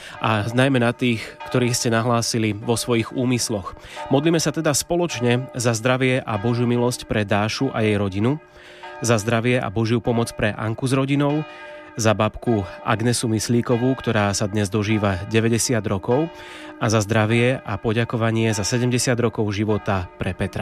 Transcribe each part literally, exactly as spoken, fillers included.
a najmä na tých, ktorých ste nahlásili vo svojich úmysloch. Modlíme sa teda spoločne za zdravie a Božiu milosť pre Dášu a jej rodinu, za zdravie a Božiu pomoc pre Anku s rodinou, za babku Agnesu Myslíkovú, ktorá sa dnes dožíva deväťdesiat rokov, a za zdravie a poďakovanie za sedemdesiat rokov života pre Petra.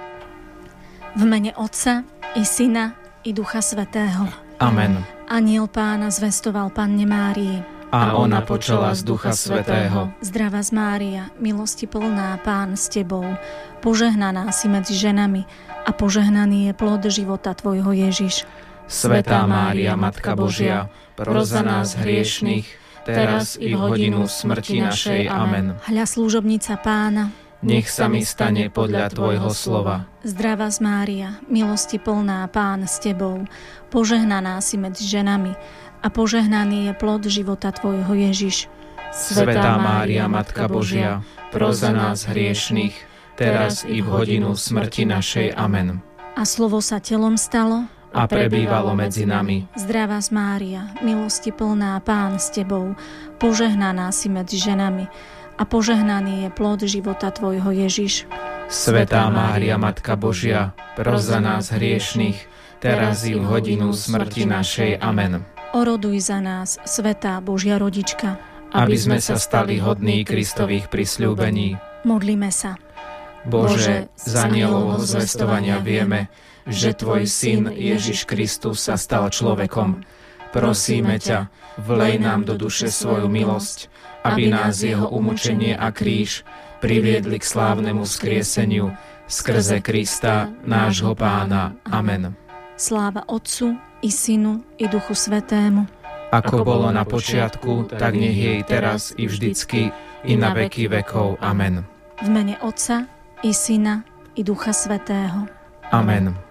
V mene Otca i Syna i Ducha Svätého. Amen. Anjel Pána zvestoval Panne Márii. A ona počala z Ducha Svätého. Zdravá z Mária, milosti plná, Pán s tebou, požehnaná si medzi ženami a požehnaný je plod života tvojho Ježiš. Svätá Mária, Matka Božia, pros za nás hriešnych, teraz i v hodinu smrti našej. Amen. Hľa služobnica Pána, nech sa mi stane podľa tvojho slova. Zdravá z Mária, milosti plná, Pán s tebou, požehnaná si medzi ženami a požehnaný je plod života tvojho Ježiš. Svätá Mária, Matka Božia, pros za nás hriešnych, teraz i v hodinu smrti našej. Amen. A slovo sa telom stalo a prebývalo medzi nami. Zdravá z Mária, milosti plná, Pán s tebou, požehnaná si medzi ženami a požehnaný je plod života tvojho Ježiš. Svätá Mária, Matka Božia, pros za nás hriešnych, teraz i v hodinu smrti našej. Amen. Oroduj za nás, Svätá Božia Rodička, aby sme sa stali hodní Kristových prisľúbení. Modlíme sa. Bože, z anjelovho zvestovania vieme, že tvoj Syn Ježiš Kristus sa stal človekom. Prosíme ťa, vlej nám do duše svoju milosť, aby nás jeho umučenie a kríž priviedli k slávnemu vzkrieseniu skrze Krista, nášho Pána. Amen. Sláva Otcu i Synu i Duchu Svätému, ako bolo na počiatku, tak nech je i teraz i vždycky i na veky vekov. Amen. V mene Otca i Syna i Ducha Svätého. Amen.